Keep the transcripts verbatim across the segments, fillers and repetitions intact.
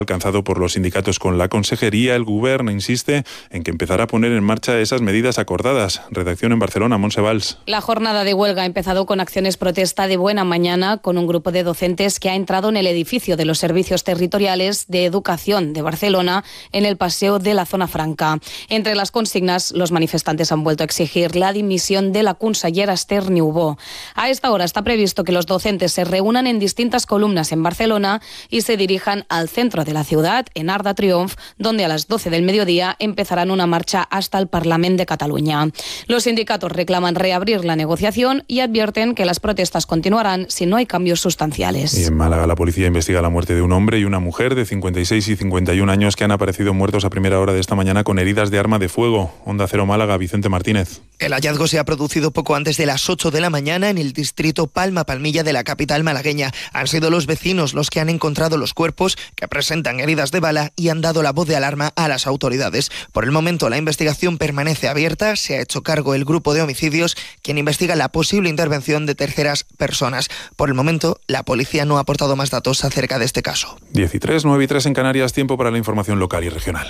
alcanzado por los sindicatos con la consejería, el Govern insiste en que empezará a poner en marcha esas medidas acordadas. Redacción en Barcelona, Montse Valls. La jornada de huelga ha empezado con acciones protesta de buena mañana con un grupo de docentes que ha entrado en el edificio de los servicios territoriales de educación de Barcelona en el paseo de la Zona Franca. Entre las consignas, los manifestantes han vuelto a exigir la dimisión de la consellera Esther Niubó. A esta hora está previsto que los docentes se reúnan en distintas columnas en Barcelona y se dirijan al centro de la ciudad, en Arc de Triomf, donde a las doce del mediodía empezarán una marcha hasta el Parlament de Cataluña. Los sindicatos reclaman reabrir la negociación y advierten que las protestas continuarán si no hay cambios sustanciales. Y en Málaga la policía investiga la muerte de un hombre y una mujer de cincuenta y seis y cincuenta y un años que han aparecido muertos a primera hora de esta mañana con heridas de arma de fuego. Onda Cero Málaga, Vicente Martínez. El hallazgo se ha producido poco antes de las ocho de la mañana en el distrito Palma-Palmilla de la capital malagueña. Han sido los vecinos los que han encontrado los cuerpos, que presentan heridas de bala, y han dado la voz de alarma a las autoridades. Por el momento la investigación permanece abierta. Se ha hecho cargo el grupo de homicidios, quien investiga la posible intervención de terceras personas. Por el momento la policía no ha aportado más datos acerca de este caso. diez y tres, nueve y tres en Canarias, tiempo para la información local y regional.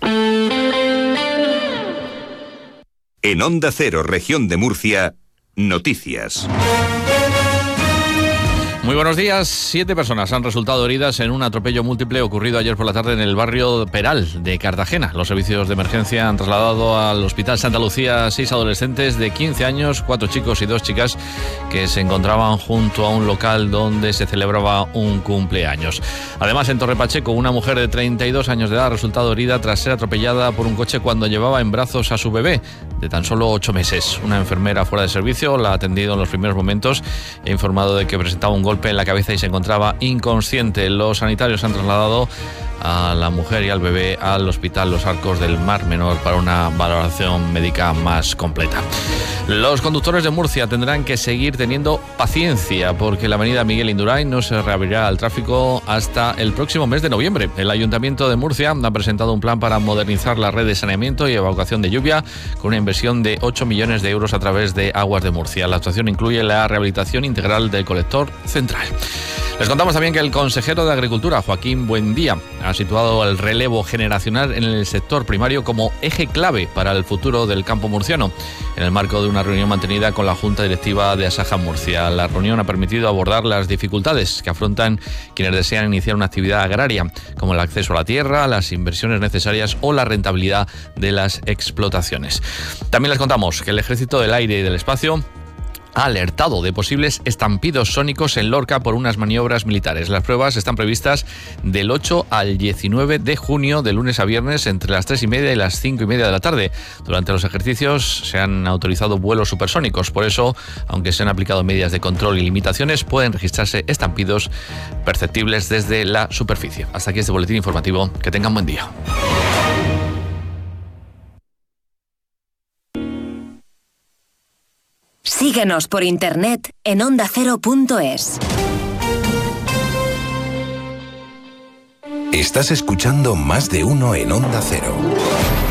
En Onda Cero, región de Murcia, noticias. Muy buenos días. Siete personas han resultado heridas en un atropello múltiple ocurrido ayer por la tarde en el barrio Peral de Cartagena. Los servicios de emergencia han trasladado al Hospital Santa Lucía a seis adolescentes de quince años, cuatro chicos y dos chicas que se encontraban junto a un local donde se celebraba un cumpleaños. Además, en Torre Pacheco, una mujer de treinta y dos años de edad ha resultado herida tras ser atropellada por un coche cuando llevaba en brazos a su bebé de tan solo ocho meses. Una enfermera fuera de servicio la ha atendido en los primeros momentos e informado de que presentaba un golpe en la cabeza y se encontraba inconsciente. Los sanitarios han trasladado a la mujer y al bebé al Hospital Los Arcos del Mar Menor para una valoración médica más completa. Los conductores de Murcia tendrán que seguir teniendo paciencia porque la avenida Miguel Indurain no se reabrirá al tráfico hasta el próximo mes de noviembre. El Ayuntamiento de Murcia ha presentado un plan para modernizar la red de saneamiento y evacuación de lluvia con una inversión de ocho millones de euros a través de Aguas de Murcia. La actuación incluye la rehabilitación integral del colector central. Les contamos también que el consejero de Agricultura, Joaquín Buendía, ha situado el relevo generacional en el sector primario como eje clave para el futuro del campo murciano, en el marco de una reunión mantenida con la Junta Directiva de Asaja Murcia. La reunión ha permitido abordar las dificultades que afrontan quienes desean iniciar una actividad agraria, como el acceso a la tierra, las inversiones necesarias o la rentabilidad de las explotaciones. También les contamos que el Ejército del Aire y del Espacio ha alertado de posibles estampidos sónicos en Lorca por unas maniobras militares. Las pruebas están previstas del ocho al diecinueve de junio, de lunes a viernes, entre las tres y media y las cinco y media de la tarde. Durante los ejercicios se han autorizado vuelos supersónicos. Por eso, aunque se han aplicado medidas de control y limitaciones, pueden registrarse estampidos perceptibles desde la superficie. Hasta aquí este boletín informativo. Que tengan buen día. Síguenos por internet en onda cero punto es. Estás escuchando Más de Uno en Onda Cero.